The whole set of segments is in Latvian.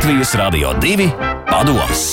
Latvijas Radio 2 padoms.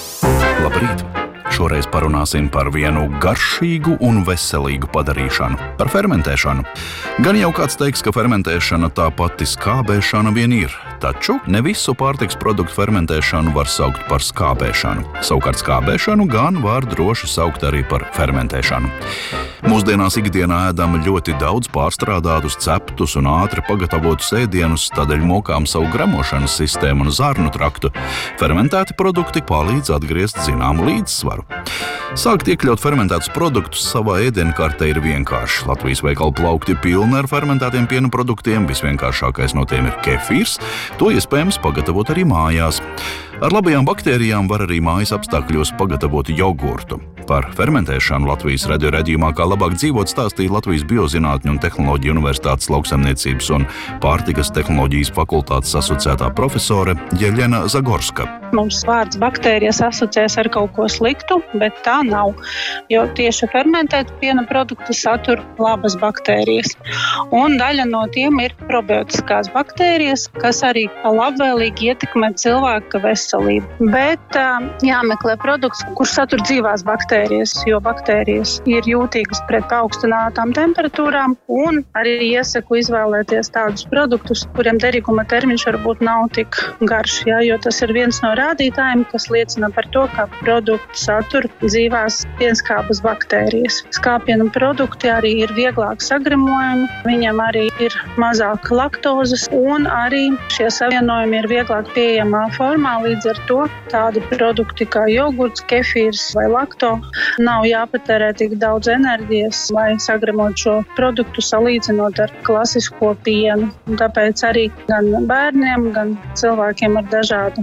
Labrīt! Šoreiz parunāsim par vienu garšīgu un veselīgu padarīšanu – par fermentēšanu. Gan jau kāds teiks, ka fermentēšana tā pati skābēšana vien ir, taču ne visu pārtiks produktu fermentēšanu var saukt par skābēšanu. Savukārt skābēšanu gan var droši saukt arī par fermentēšanu. Mūsdienās ikdienā ēdam ļoti daudz pārstrādātus, ceptus un ātri pagatavotus ēdienus, tādēļ mokām savu gremošanas sistēmu un zarnu traktu. Fermentēti produkti palīdz atgriezt zināmu līdzsvaru. Sākt iekļaut fermentētus produktus savā ēdienkartē ir vienkārši. Latvijas veikalu plaukti pilni ar fermentētiem piena produktiem, visvienkāršākais no tiem ir kefīrs. To iespējams pagatavot arī mājās. Ar labajām baktērijām var arī mājas apstākļos pagatavot jogurtu. Par fermentēšanu Latvijas radio raidījumā Kā labāk dzīvot stāstīja Latvijas Biozinātņu un tehnoloģiju universitātes lauksaimniecības un pārtikas tehnoloģijas fakultātes asociētā profesore Jeļena Zagorska. Mums vārds baktērijas asociēs ar kaut ko sliktu, bet tā nav, jo tieši fermentēt piena produktu satur labas baktērijas. Un daļa no tiem ir probiotiskās baktērijas, kas arī labvēlīgi ietekmē cilvēka veselību. Bet jāmeklē produkts, kurš satur dzīvās baktērijas, jo baktērijas ir jūtīgas pret paaugstinātām temperatūrām, un arī iesaku izvēlēties tādus produktus, kuriem derīguma termiņš varbūt nav tik garš, jo tas ir viens no rādītājiem, kas liecina par to, ka produkts satur dzīvās pienskābes baktērijas. Skāpienu produkti arī ir vieglāk sagremojami, viņam arī ir mazāk laktozes, un arī šie savienojumi ir vieglāk pieejamā formā, līdz ar to tādi produkti kā jogurts, kefīrs vai lakto nav jāpatērē tik daudz enerģijas, lai sagremot šo produktu salīdzinot ar klasisko pienu. Tāpēc arī gan bērniem, gan cilvēkiem ar dažādu